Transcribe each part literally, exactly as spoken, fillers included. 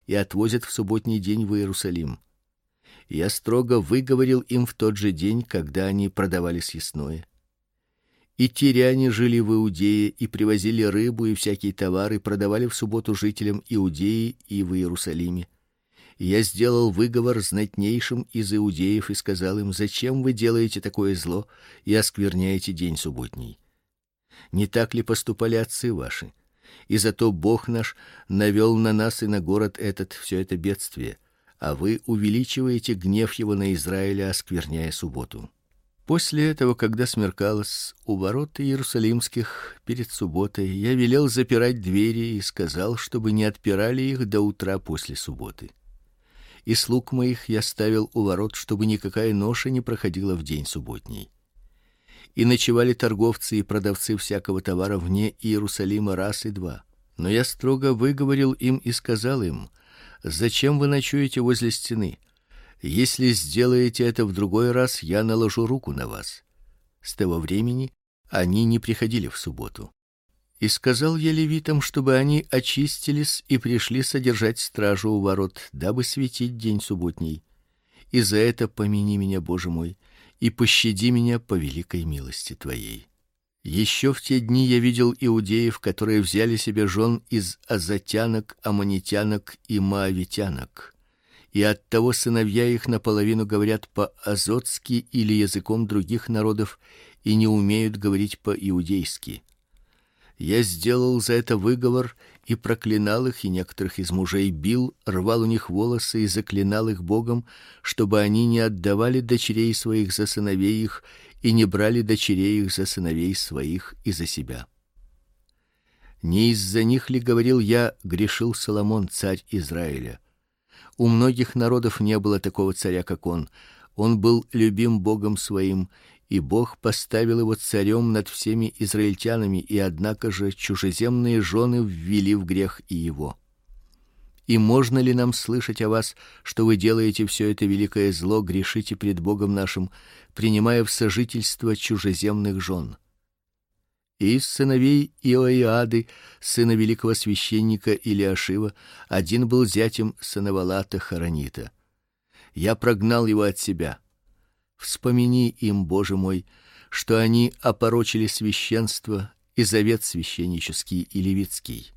и отвозят в субботний день в Иерусалим. Я строго выговорил им в тот же день, когда они продавали съестное. И тиряне жили в Иудее и привозили рыбу и всякие товары, продавали в субботу жителям Иудеи и в Иерусалиме. И я сделал выговор знатнейшим из иудеев и сказал им: зачем вы делаете такое зло и оскверняете день субботний? Не так ли поступали отцы ваши? И зато Бог наш навел на нас и на город этот все это бедствие, а вы увеличиваете гнев его на Израиля, оскверняя субботу. После этого, когда смеркалось, у ворот иерусалимских перед субботой я велел запирать двери и сказал, чтобы не отпирали их до утра после субботы. И слуг моих я ставил у ворот, чтобы никакая ноша не проходила в день субботний. И ночевали торговцы и продавцы всякого товара вне Иерусалима раз и два. Но я строго выговорил им и сказал им: зачем вы ночуете возле стены? Если сделаете это в другой раз, я наложу руку на вас. С того времени они не приходили в субботу. И сказал я левитам, чтобы они очистились и пришли содержать стражу у ворот, дабы светить день субботний. И за это помяни меня, Боже мой, и пощади меня по великой милости твоей. Еще в те дни я видел иудеев, которые взяли себе жен из азотянок, аммонитянок и моавитянок. И оттого сыновья их наполовину говорят по-азотски или языком других народов и не умеют говорить по-иудейски. Я сделал за это выговор и проклинал их, и некоторых из мужей бил, рвал у них волосы и заклинал их Богом, чтобы они не отдавали дочерей своих за сыновей их и не брали дочерей их за сыновей своих и за себя. Не из-за них ли, говорил я, грешил Соломон, царь Израиля? У многих народов не было такого царя, как он. Он был любим Богом своим, и Бог поставил его царем над всеми израильтянами, и однако же чужеземные жены ввели в грех и его. И можно ли нам слышать о вас, что вы делаете все это великое зло, грешите пред Богом нашим, принимая в сожительство чужеземных жен? И из сыновей Иоиады, сына великого священника Илиашива, один был зятем Санавалата Хоронита. Я прогнал его от себя. Вспомини им, Боже мой, что они опорочили священство и завет священнический и левитский.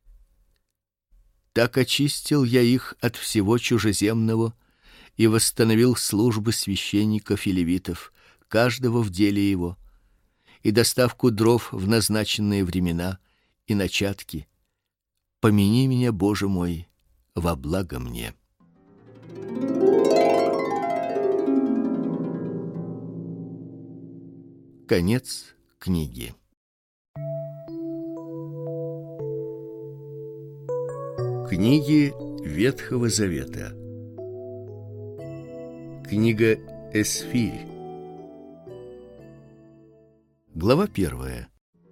Так очистил я их от всего чужеземного и восстановил службы священников и левитов, каждого в деле его, и доставку дров в назначенные времена и начатки. Помяни меня, Боже мой, во благо мне. Конец книги. Книги Ветхого Завета. Книга Эсфирь. Глава первая.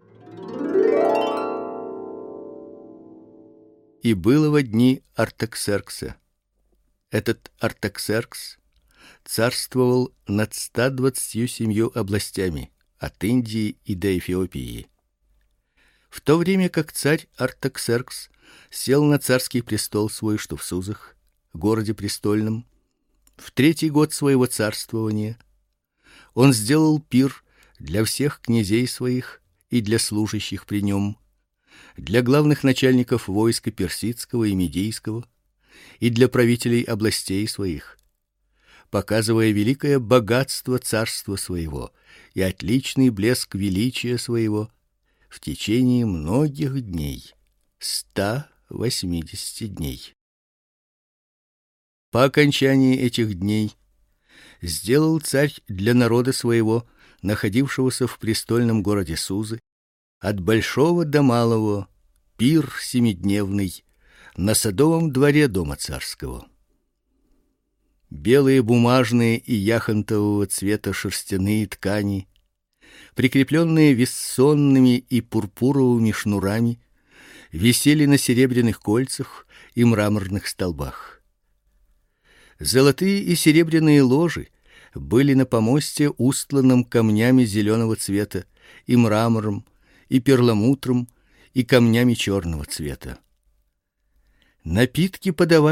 И было во дни Артаксеркса. Этот Артаксеркс царствовал над ста двадцатью семью областями, от Индии и до Эфиопии. В то время как царь Артаксеркс сел на царский престол свой, что в Сузах, городе престольном, в третий год своего царствования, он сделал пир для всех князей своих и для служащих при нем, для главных начальников войска персидского и медийского, и для правителей областей своих, показывая великое богатство царства своего и отличный блеск величия своего в течение многих дней, ста восьмидесяти дней. По окончании этих дней сделал царь для народа своего, находившегося в престольном городе Сузы, от большого до малого, пир семидневный на садовом дворе дома царского. Белые бумажные и яхонтового цвета шерстяные ткани, прикрепленные вессонными и пурпуровыми шнурами, висели на серебряных кольцах и мраморных столбах. Золотые и серебряные ложи были на помосте, устланном камнями зеленого цвета, и мрамором, и перламутром, и камнями черного цвета. Напитки подавали